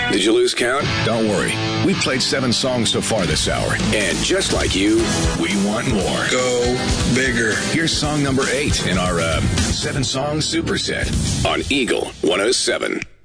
Did you lose count? Don't worry. We played 7 songs so far this hour. And just like you, we want more. Go bigger. Here's song number 8 in our 7-song superset on Eagle 107.